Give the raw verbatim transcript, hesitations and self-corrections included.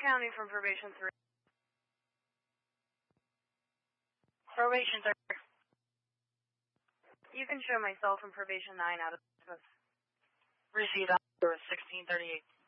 County from probation three. Probation three. You can show myself from probation nine out of business. Received on sixteen thirty-eight.